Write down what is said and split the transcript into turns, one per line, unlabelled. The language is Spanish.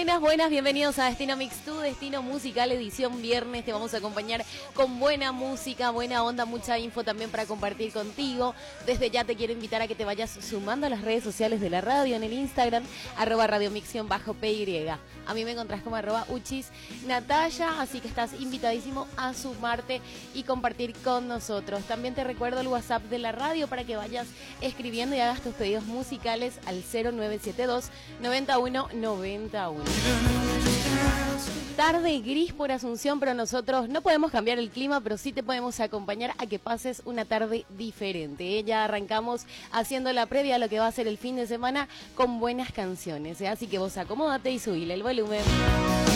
Buenas, buenas, bienvenidos a Destino Mix, tu destino musical, edición viernes. Te vamos a acompañar con buena música, buena onda, mucha info también para compartir contigo. Desde ya te quiero invitar a que te vayas sumando a las redes sociales de la radio, en el Instagram, @radiomixion_py. A mí me encontrás como @uchisnataya, así que estás invitadísimo a sumarte y compartir con nosotros. También te recuerdo el WhatsApp de la radio para que vayas escribiendo y hagas tus pedidos musicales al 0972 9191. Tarde gris por Asunción, pero nosotros no podemos cambiar el clima, pero sí te podemos acompañar a que pases una tarde diferente. Ya arrancamos haciendo la previa a lo que va a ser el fin de semana con buenas canciones, Así que vos acomódate y subile el volumen.